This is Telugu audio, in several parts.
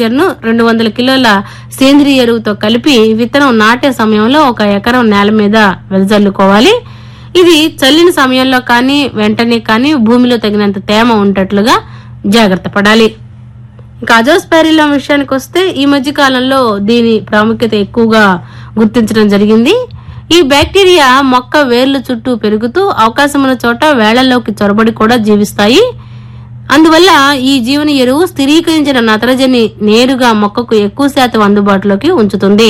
మిక్చర్ ను 200 కిలోల సేంద్రియ ఎరువుతో కలిపి విత్తనం నాటే సమయంలో 1 ఎకరం నేల మీద వెదజల్లుకోవాలి. ఇది చల్లిన సమయంలో కానీ వెంటనే కానీ భూమిలో తగినంత తేమ ఉండేట్లుగా జాగ్రత్త పడాలి. ఇంకా అజోస్పెరిల్లం విషయానికి వస్తే ఈ మధ్య కాలంలో దీని ప్రాముఖ్యత ఎక్కువగా గుర్తించడం జరిగింది. ఈ బ్యాక్టీరియా మొక్క వేర్ల చుట్టూ పెరుగుతూ అవకాశం ఉన్న చోట వేళ్లలోకి చొరబడి కూడా జీవిస్తాయి. అందువల్ల ఈ జీవన ఎరువు స్థిరీకరించిన నత్రజని నేరుగా మొక్కకు ఎక్కువ శాతం అందుబాటులోకి ఉంచుతుంది.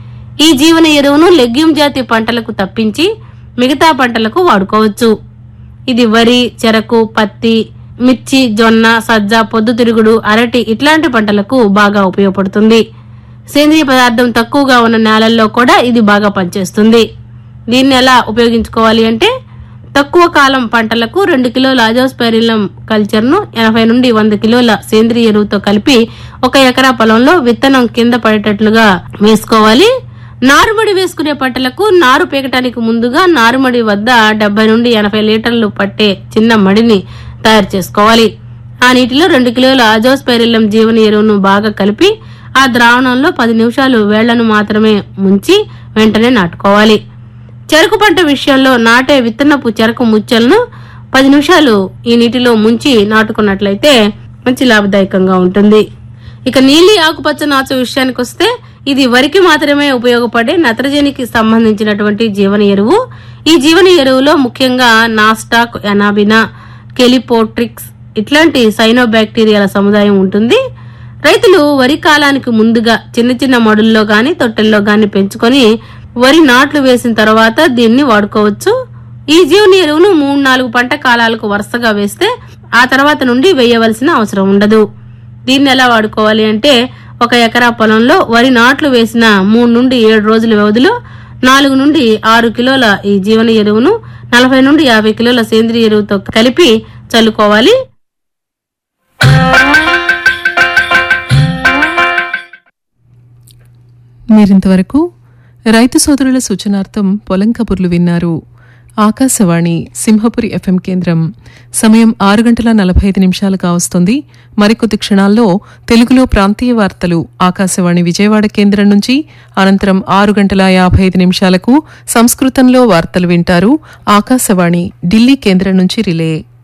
ఈ జీవన ఎరువును లెగ్యూమ్ జాతి పంటలకు తప్పించి మిగతా పంటలకు వాడుకోవచ్చు. ఇది వరి, చెరకు, పత్తి, మిర్చి, జొన్న, సజ్జ, పొద్దుతిరుగుడు, అరటి ఇట్లాంటి పంటలకు బాగా ఉపయోగపడుతుంది. సేంద్రియ పదార్థం తక్కువగా ఉన్న నేలల్లో కూడా ఇది బాగా పనిచేస్తుంది. దీన్ని ఎలా ఉపయోగించుకోవాలి అంటే తక్కువ కాలం పంటలకు 2 కిలోల అజోస్పెరిల్లం కల్చర్ ను 80 నుండి 100 కిలోల సేంద్రియ ఎరువుతో కలిపి 1 ఎకరా పొలంలో విత్తనం కింద పడేటట్లుగా వేసుకోవాలి. నారుమడి వేసుకునే పంటలకు నారు పీకటానికి ముందుగా నారుమడి వద్ద 70 నుండి 80 లీటర్లు పట్టే చిన్న మడిని తయారు చేసుకోవాలి. ఆ నీటిలో 2 కిలోల అజోస్పెరిల్లం జీవన ఎరువును బాగా కలిపి ఆ ద్రావణంలో 10 నిమిషాలు వేళ్లను మాత్రమే ముంచి వెంటనే నాటుకోవాలి. చెరకు పంట విషయంలో నాటే విత్తనపు చెరకు ముచ్చలను 10 నిమిషాలు ఈ నీటిలో ముంచి నాటుకున్నట్లయితే మంచి లాభదాయకంగా ఉంటుంది. ఇక నీలి ఆకుపచ్చ నాచు విషయానికి వస్తే ఇది వరికి మాత్రమే ఉపయోగపడే నత్రజనికి సంబంధించినటువంటి జీవన ఎరువు. ఈ జీవన ఎరువులో ముఖ్యంగా నాస్టాక్, ఎనాబినా, కెలిపోట్రిక్స్ ఇట్లాంటి సైనోబాక్టీరియాల సముదాయం ఉంటుంది. రైతులు వరి కాలానికి ముందుగా చిన్న చిన్న మడుల్లో గాని తొట్టెల్లో గాని పెంచుకొని వరి నాట్లు వేసిన తర్వాత దీన్ని వాడుకోవచ్చు. ఈ జీవన ఎరువును 3-4 పంట కాలాలకు వరుసగా వేస్తే ఆ తర్వాత నుండి వేయవలసిన అవసరం ఉండదు. దీన్ని ఎలా వాడుకోవాలి అంటే 1 ఎకరా పొలంలో వరి నాట్లు వేసిన 3 నుండి 7 రోజుల వ్యవధిలో 4 నుండి 6 కిలోల ఈ జీవన ఎరువును 40 నుండి 50 కిలోల సేంద్రియ ఎరువుతో కలిపి చల్లుకోవాలి. మీరింతవరకు రైతు సోదరుల సూచనార్థం పొలం కబుర్లు విన్నారు. ఆకాశవాణి సింహపురి FM కేంద్రం. సమయం 6:45 కావస్తోంది. మరికొద్ది క్షణాల్లో తెలుగులో ప్రాంతీయ వార్తలు ఆకాశవాణి విజయవాడ కేంద్రం నుంచి, అనంతరం 6:55 సంస్కృతంలో వార్తలు వింటారు. ఆకాశవాణి ఢిల్లీ కేంద్రం నుంచి రిలే.